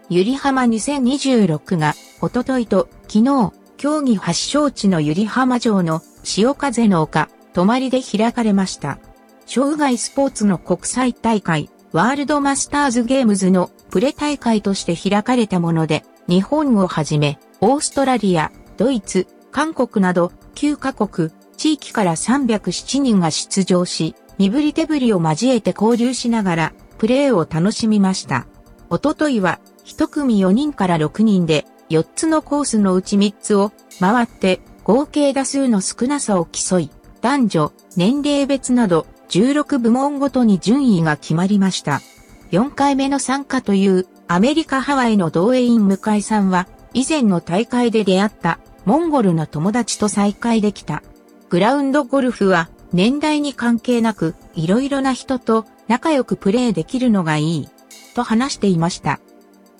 ゆりはま2026が、おとといと昨日、競技発祥地のゆりはま城の潮風の丘、泊で開かれました。生涯スポーツの国際大会、ワールドマスターズゲームズのプレ大会として開かれたもので、日本をはじめ、オーストラリア、ドイツ、韓国など9カ国、地域から307人が出場し、身振り手振りを交えて交流しながら、プレーを楽しみました。おとといは、一組4人から6人で、4つのコースのうち3つを回って合計打数の少なさを競い、男女、年齢別など16部門ごとに順位が決まりました。4回目の参加というアメリカ・ハワイのドウェイン・向井さんは以前の大会で出会ったモンゴルの友達と再会できた。グラウンドゴルフは年代に関係なくいろいろな人と仲良くプレーできるのがいいと話していました。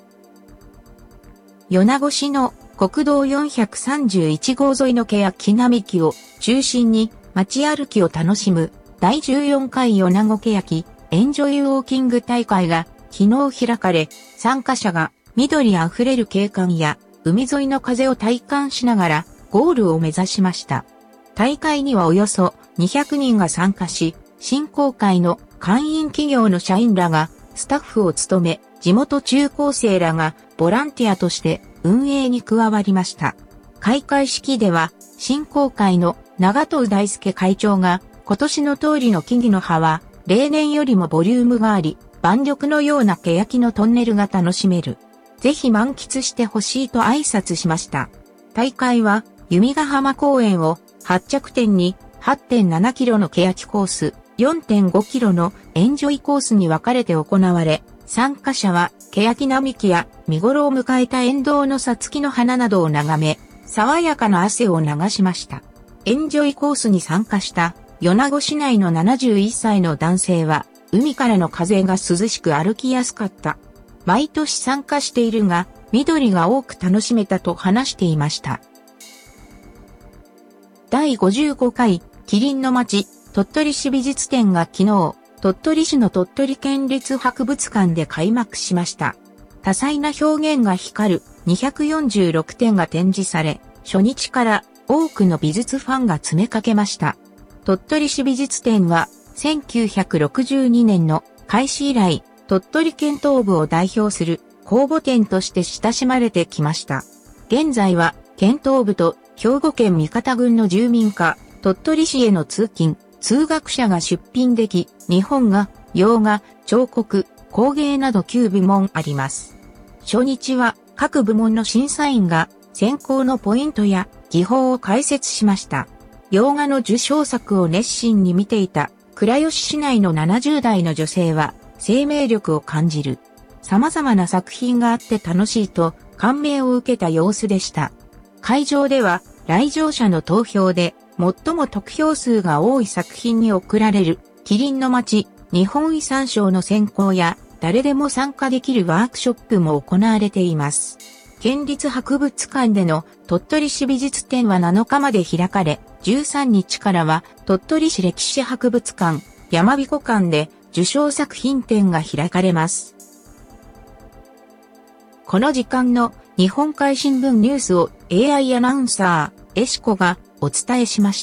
米子市の国道431号沿いの欅並木を中心に街歩きを楽しむ第14回米子欅エンジョイウォーキング大会が昨日開かれ、参加者が緑あふれる景観や海沿いの風を体感しながらゴールを目指しました。大会にはおよそ200人が参加し、振興会の会員企業の社員らがスタッフを務め、地元中高生らがボランティアとして運営に加わりました。開会式では、振興会の長藤大輔会長が、今年の通りの木々の葉は、例年よりもボリュームがあり、万緑のような欅のトンネルが楽しめる。ぜひ満喫してほしいと挨拶しました。大会は、弓ヶ浜公園を発着点に 8.7 キロの欅コース、4.5 キロのエンジョイコースに分かれて行われ、参加者は、欅並木や見頃を迎えた沿道のさつきの花などを眺め、爽やかな汗を流しました。エンジョイコースに参加した米子市内の71歳の男性は、海からの風が涼しく歩きやすかった。毎年参加しているが、緑が多く楽しめたと話していました。第55回キリンの街鳥取市美術展が昨日、鳥取市の鳥取県立博物館で開幕しました。多彩な表現が光る246点が展示され、初日から多くの美術ファンが詰めかけました。鳥取市美術展は1962年の開始以来、鳥取県東部を代表する公募展として親しまれてきました。現在は県東部と兵庫県三方郡の住民か鳥取市への通勤、通学者が出品でき、日本画、洋画、彫刻、工芸など9部門あります。初日は各部門の審査員が選考のポイントや技法を解説しました。洋画の受賞作を熱心に見ていた倉吉市内の70代の女性は生命力を感じる。様々な作品があって楽しいと感銘を受けた様子でした。会場では来場者の投票で最も得票数が多い作品に贈られるキリンの街日本遺産賞の選考や誰でも参加できるワークショップも行われています。県立博物館での鳥取市美術展は7日まで開かれ、13日からは鳥取市歴史博物館、山彦館で受賞作品展が開かれます。この時間の日本海新聞ニュースを AI アナウンサー、エシコがお伝えしました。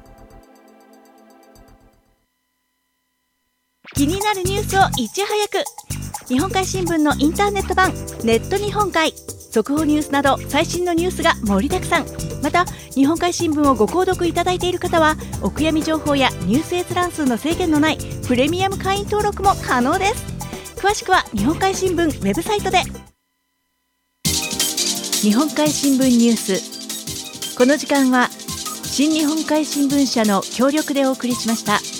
気になるニュースをいち早く。日本海新聞のインターネット版、ネット日本海。速報ニュースなど最新のニュースが盛りだくさん。また、日本海新聞をご購読いただいている方は、お悔やみ情報やニュース閲覧数の制限のないプレミアム会員登録も可能です。詳しくは日本海新聞ウェブサイトで。日本海新聞ニュース。この時間は、新日本海新聞社の協力でお送りしました。